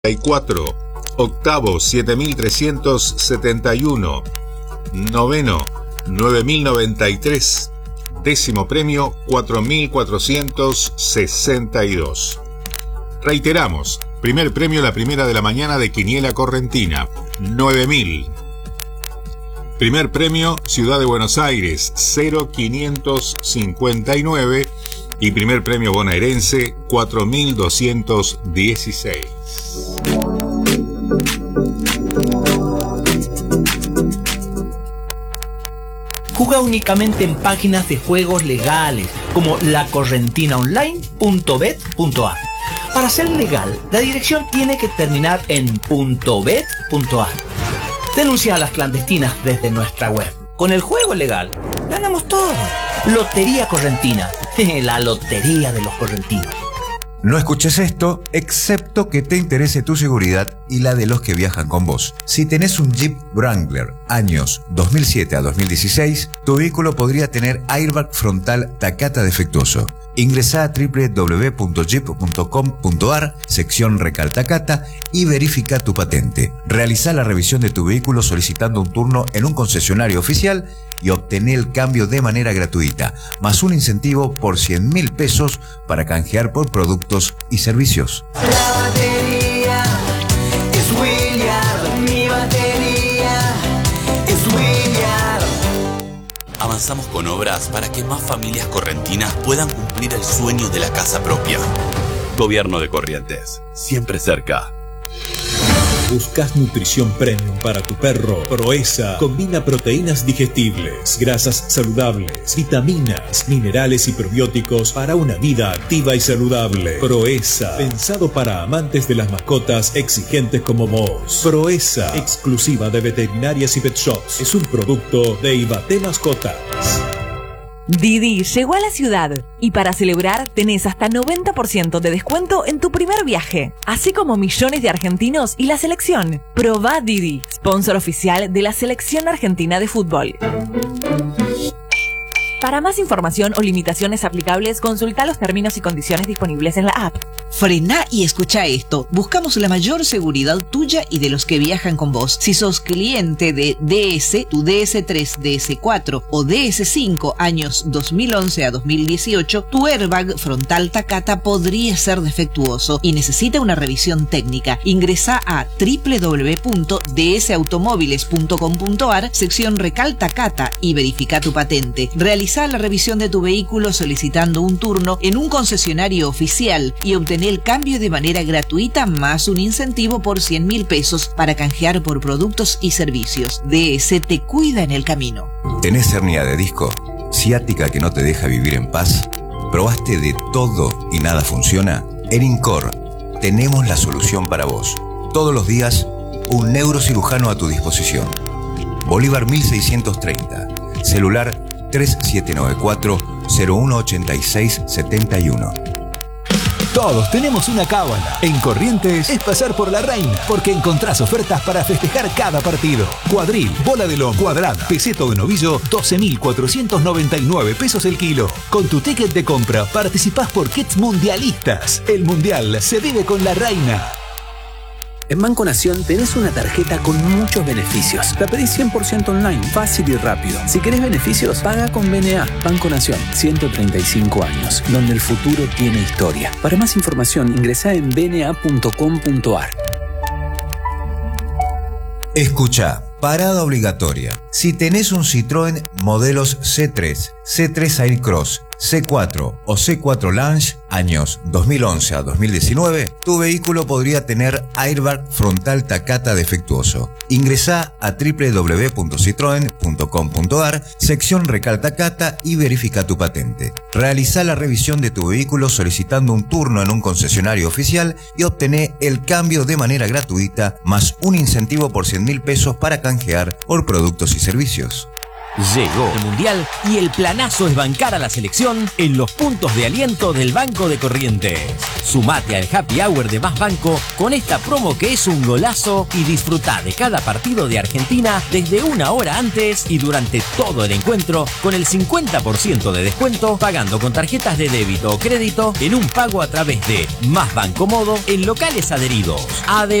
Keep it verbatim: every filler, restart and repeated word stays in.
cuatro, octavo siete mil trescientos setenta y uno, noveno nueve mil noventa y tres, décimo premio cuatro mil cuatrocientos sesenta y dos. Reiteramos, primer premio la primera de la mañana de Quiniela Correntina, nueve mil. Primer premio Ciudad de Buenos Aires, cero quinientos cincuenta y nueve. Y primer premio bonaerense, cuatro mil doscientos dieciséis. Juega únicamente en páginas de juegos legales, como la correntina online punto bet punto a r. Para ser legal, la dirección tiene que terminar en .bet punto a r. Denuncia a las clandestinas desde nuestra web. Con el juego legal, ganamos todo. Lotería Correntina, la lotería de los correntinos. No escuches esto, excepto que te interese tu seguridad y la de los que viajan con vos. Si tenés un Jeep Wrangler años dos mil siete a dos mil dieciséis, tu vehículo podría tener airbag frontal Takata defectuoso. Ingresá a doble u doble u doble u punto jeep punto com punto a r, sección Recal Takata, y verifica tu patente. Realizá la revisión de tu vehículo solicitando un turno en un concesionario oficial y obtener el cambio de manera gratuita, más un incentivo por cien mil pesos para canjear por productos y servicios. La batería es Williard, mi batería es Williard. Avanzamos con obras para que más familias correntinas puedan cumplir el sueño de la casa propia. Gobierno de Corrientes, siempre cerca. ¿Buscas nutrición premium para tu perro? Proeza combina proteínas digestibles, grasas saludables, vitaminas, minerales y probióticos para una vida activa y saludable. Proeza, pensado para amantes de las mascotas exigentes como vos. Proeza, exclusiva de veterinarias y pet shops. Es un producto de Ibate Mascotas. Didi llegó a la ciudad y para celebrar tenés hasta noventa por ciento de descuento en tu primer viaje, así como millones de argentinos y la selección. Probá Didi, sponsor oficial de la selección argentina de fútbol. Para más información o limitaciones aplicables, consulta los términos y condiciones disponibles en la app. Frená y escucha esto. Buscamos la mayor seguridad tuya y de los que viajan con vos. Si sos cliente de D S, tu D S tres, D S cuatro o D S cinco años dos mil once a dos mil dieciocho, tu airbag frontal Takata podría ser defectuoso y necesita una revisión técnica. Ingresá a doble u doble u doble u punto d s automóviles punto com punto a r, sección Recal Takata, y verifica tu patente. Realiza la revisión de tu vehículo solicitando un turno en un concesionario oficial y obtener el cambio de manera gratuita más un incentivo por cien mil pesos para canjear por productos y servicios. D S te cuida en el camino. ¿Tenés hernia de disco? ¿Ciática que no te deja vivir en paz? ¿Probaste de todo y nada funciona? En Incor tenemos la solución para vos. Todos los días, un neurocirujano a tu disposición. Bolívar mil seiscientos treinta. Celular tres siete nueve cuatro, cero uno ocho seis siete uno. Todos tenemos una cábala. En Corrientes es pasar por la reina, porque encontrás ofertas para festejar cada partido. Cuadril, bola de lomo, cuadrada, peseto de novillo, doce mil cuatrocientos noventa y nueve pesos el kilo. Con tu ticket de compra participás por kits mundialistas. El mundial se vive con la reina. En Banco Nación tenés una tarjeta con muchos beneficios. La pedís cien por ciento online, fácil y rápido. Si querés beneficios, paga con B N A. Banco Nación, ciento treinta y cinco años, donde el futuro tiene historia. Para más información, ingresá en b n a punto com punto a r. Escucha, parada obligatoria. Si tenés un Citroën modelos C tres, C tres Aircross, C cuatro o C cuatro Lounge, años dos mil once a dos mil diecinueve, tu vehículo podría tener airbag frontal Takata defectuoso. Ingresá a doble u doble u doble u punto citroen punto com punto a r, sección Recal Takata, y verifica tu patente. Realizá la revisión de tu vehículo solicitando un turno en un concesionario oficial y obtené el cambio de manera gratuita más un incentivo por cien mil pesos para canjear por productos y servicios. Llegó el Mundial y el planazo es bancar a la selección en los puntos de aliento del Banco de Corrientes. Sumate al Happy Hour de Más Banco con esta promo que es un golazo y disfrutá de cada partido de Argentina desde una hora antes y durante todo el encuentro con el cincuenta por ciento de descuento pagando con tarjetas de débito o crédito en un pago a través de Más Banco Modo en locales adheridos. Además,